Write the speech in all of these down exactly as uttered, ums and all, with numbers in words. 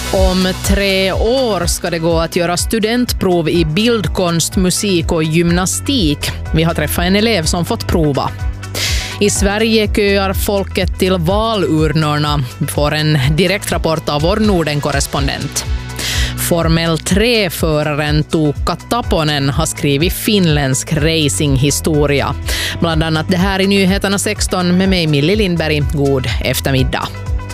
Om tre år ska det gå att göra studentprov i bildkonst, musik och gymnastik. Vi har träffat en elev som fått prova. I Sverige köar folket till valurnorna, får en direktrapport av vår Norden-korrespondent. Formel tre-föraren Tuukka Taponen har skrivit finländsk racinghistoria. Bland annat det här i Nyheterna sexton med mig Millie Lindberg. God eftermiddag.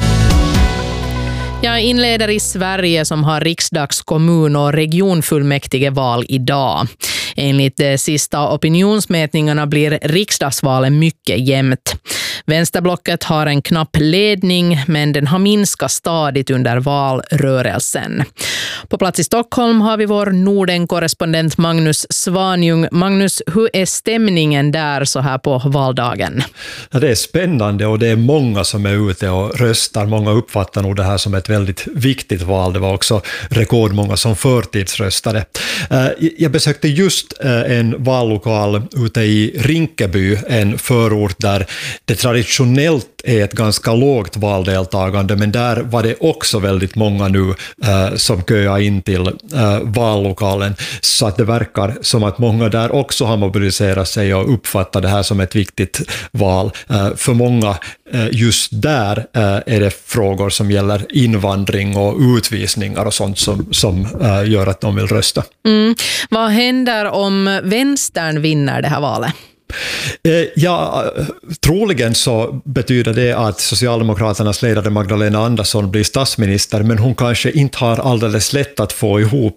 Jag inleder i Sverige som har riksdags-, kommun- och regionfullmäktigeval idag. Enligt de sista opinionsmätningarna blir riksdagsvalet mycket jämnt. Vänsterblocket har en knapp ledning, men den har minskat stadigt under valrörelsen. På plats i Stockholm har vi vår Norden-korrespondent Magnus Svanjung. Magnus, hur är stämningen där så här på valdagen? Ja, det är spännande och det är många som är ute och röstar. Många uppfattar nog det här som ett väldigt viktigt val. Det var också rekordmånga som förtidsröstade. Jag besökte just en vallokal ute i Rinkeby, en förort där det traditionellt är ett ganska lågt valdeltagande, men där var det också väldigt många nu eh, som köar in till eh, vallokalen, så att det verkar som att många där också har mobiliserat sig och uppfattar det här som ett viktigt val. Eh, för många eh, just där eh, är det frågor som gäller invandring och utvisningar och sånt som, som eh, gör att de vill rösta. Mm. Vad händer om vänstern vinner det här valet? Ja, troligen så betyder det att Socialdemokraternas ledare Magdalena Andersson blir statsminister, men hon kanske inte har alldeles lätt att få ihop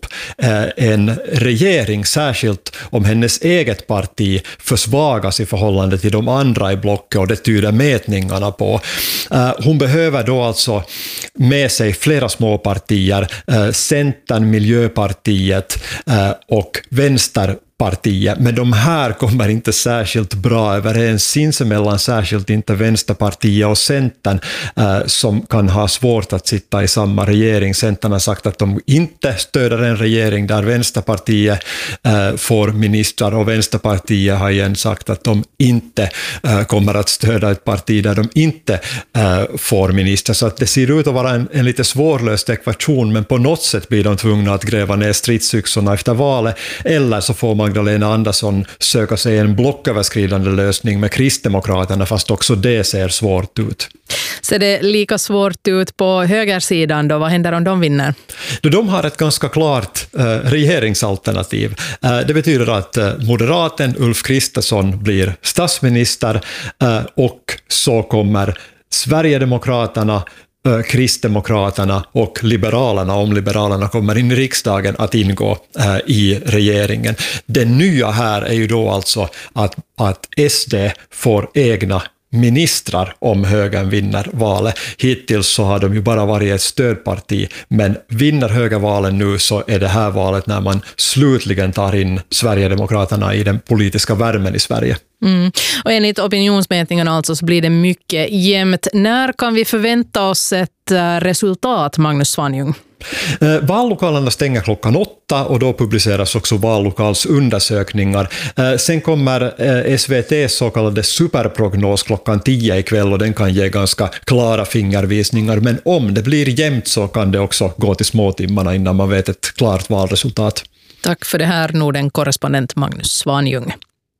en regering, särskilt om hennes eget parti försvagas i förhållande till de andra i blocket, och det tyder mätningarna på. Hon behöver då alltså med sig flera små partier, Centern, Miljöpartiet och Vänsterpartiet, partiet, men de här kommer inte särskilt bra överens sinsemellan, särskilt inte Vänsterpartiet och Centern eh, som kan ha svårt att sitta i samma regering. Centern har sagt att de inte stöder en regering där Vänsterpartiet eh, får ministrar, och Vänsterpartiet har igen sagt att de inte eh, kommer att stödja ett parti där de inte eh, får ministrar. Så att det ser ut att vara en, en lite svårlöst ekvation, men på något sätt blir de tvungna att gräva ner stridsyxorna efter valet, eller så får man Magdalena Andersson söka sig en blocköverskridande lösning med Kristdemokraterna, fast också det ser svårt ut. Ser det lika svårt ut på högersidan då? Vad händer om de vinner? De har ett ganska klart eh, regeringsalternativ. Eh, det betyder att eh, moderaten Ulf Kristersson blir statsminister eh, och så kommer Sverigedemokraterna, Kristdemokraterna och Liberalerna, om Liberalerna kommer in i riksdagen, att ingå äh, i regeringen. Det nya här är ju då alltså att, att S D får egna ministrar om högern vinner valet. Hittills så har de ju bara varit ett stödparti, men vinner högervalen nu så är det här valet när man slutligen tar in Sverigedemokraterna i den politiska värmen i Sverige. Mm. Och enligt opinionsmätningarna alltså så blir det mycket jämnt. När kan vi förvänta oss ett resultat, Magnus Svanjung? Eh, vallokalerna stänger klockan åtta och då publiceras också vallokalsundersökningar. Eh, sen kommer eh, S V T:s så kallade superprognos klockan tio ikväll, och den kan ge ganska klara fingervisningar, men om det blir jämnt så kan det också gå till småtimmarna innan man vet ett klart valresultat. Tack för det här, Norden-korrespondent Magnus Svanjung.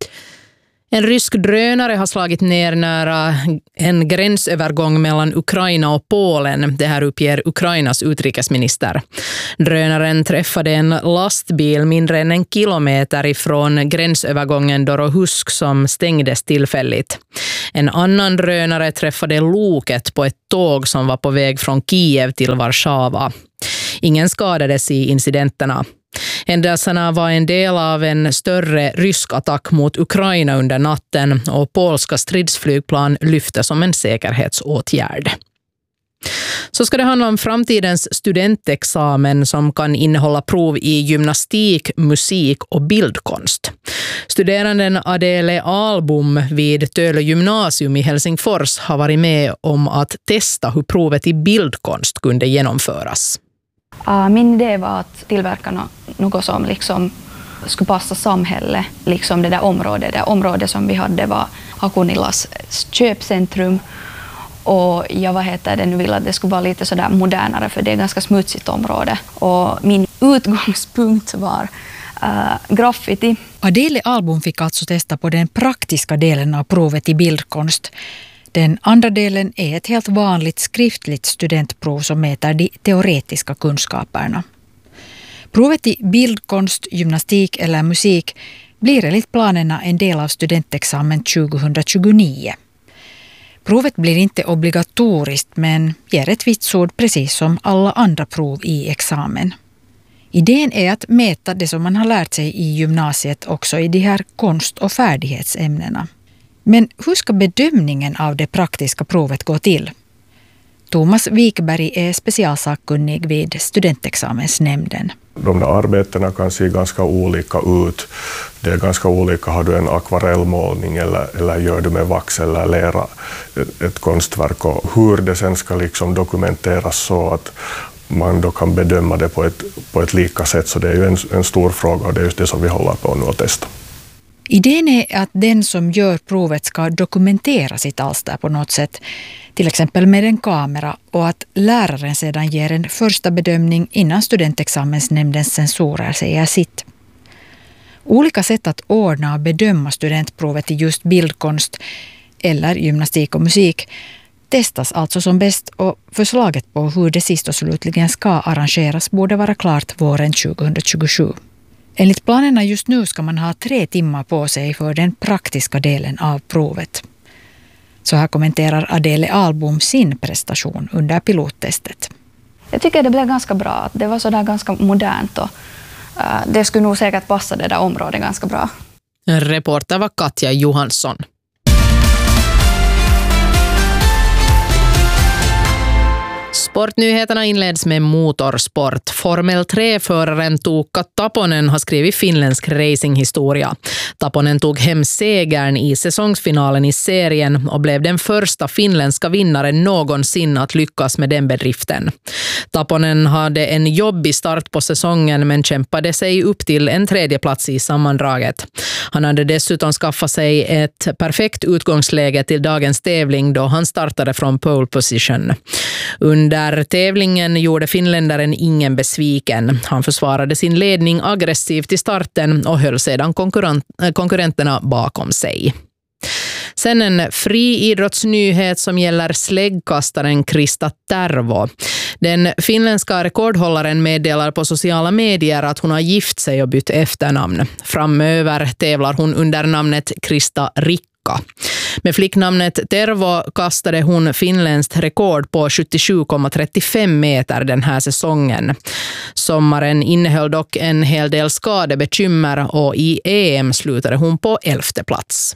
En rysk drönare har slagit ner nära en gränsövergång mellan Ukraina och Polen. Det här uppger Ukrainas utrikesminister. Drönaren träffade en lastbil mindre än en kilometer ifrån gränsövergången Dorohusk som stängdes tillfälligt. En annan drönare träffade loket på ett tåg som var på väg från Kiev till Warszawa. Ingen skadades i incidenterna. Händelserna var en del av en större rysk attack mot Ukraina under natten, och polska stridsflygplan lyfte som en säkerhetsåtgärd. Så ska det handla om framtidens studentexamen som kan innehålla prov i gymnastik, musik och bildkonst. Studeranden Adele Albom vid Töle gymnasium i Helsingfors har varit med om att testa hur provet i bildkonst kunde genomföras. Min idé var att tillverka något som liksom skulle passa samhället, liksom det där området. Det området som vi hade var Hakunilas köpcentrum. Och jag vad heter det, nu vill att det skulle vara lite sådär modernare, för det är ett ganska smutsigt område. Och min utgångspunkt var uh, graffiti. Adele Albom fick alltså testa på den praktiska delen av provet i bildkonst. Den andra delen är ett helt vanligt skriftligt studentprov som mäter de teoretiska kunskaperna. Provet i bildkonst, gymnastik eller musik blir enligt planerna en del av studentexamen tjugohundratjugonio. Provet blir inte obligatoriskt men ger ett vitsord precis som alla andra prov i examen. Idén är att mäta det som man har lärt sig i gymnasiet också i de här konst- och färdighetsämnena. Men hur ska bedömningen av det praktiska provet gå till? Thomas Wikberg är specialsakkunnig vid studentexamensnämnden. De där arbetena kan se ganska olika ut. Det är ganska olika, har du en akvarellmålning eller, eller gör du med vax eller lera ett, ett konstverk, och hur det sen ska liksom dokumenteras så att man då kan bedöma det på ett, på ett lika sätt. Så det är ju en, en stor fråga, och det är just det som vi håller på nu att testa. Idén är att den som gör provet ska dokumentera sitt alster på något sätt, till exempel med en kamera, och att läraren sedan ger en första bedömning innan studentexamensnämndens censorer säger sitt. Olika sätt att ordna och bedöma studentprovet i just bildkonst eller gymnastik och musik testas alltså som bäst, och förslaget på hur det sist och slutligen ska arrangeras borde vara klart våren tjugohundratjugosju. Enligt planerna just nu ska man ha tre timmar på sig för den praktiska delen av provet. Så här kommenterar Adele Albom sin prestation under pilottestet. Jag tycker det blev ganska bra. Det var sådär ganska modernt, och uh, det skulle nog säkert passa det där området ganska bra. Reporter var Katja Johansson. Sportnyheterna inleds med motorsport. Formel tre-föraren Tuukka Taponen har skrivit finländsk racinghistoria. Taponen tog hem segern i säsongsfinalen i serien och blev den första finländska vinnaren någonsin att lyckas med den bedriften. Taponen hade en jobbig start på säsongen men kämpade sig upp till en tredje plats i sammandraget. Han hade dessutom skaffat sig ett perfekt utgångsläge till dagens tävling då han startade från pole position. Under tävlingen gjorde finländaren ingen besviken. Han försvarade sin ledning aggressivt i starten och höll sedan konkurrent- konkurrenterna bakom sig. Sen en friidrottsnyhet som gäller släggkastaren Krista Tervo. Den finländska rekordhållaren meddelar på sociala medier att hon har gift sig och bytt efternamn. Framöver tävlar hon under namnet Krista Rikka. Med flicknamnet Tervo kastade hon finländskt rekord på sjuttiosju komma trettiofem meter den här säsongen. Sommaren innehöll dock en hel del skadebekymmer och i E M slutade hon på elfte plats.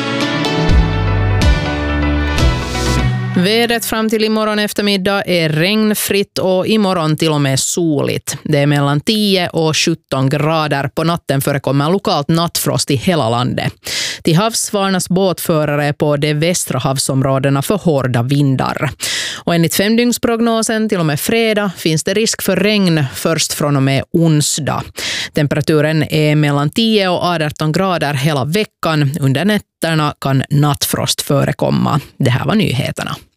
Vädret fram till imorgon eftermiddag är regnfritt och imorgon till och med soligt. Det är mellan tio och sjutton grader. På natten förekommer lokalt nattfrost i hela landet. Till havs varnas båtförare på de västra havsområdena för hårda vindar. Och enligt femdygnsprognosen till och med fredag finns det risk för regn först från och med onsdag. Temperaturen är mellan tio och arton grader hela veckan. Under nätterna kan nattfrost förekomma. Det här var nyheterna.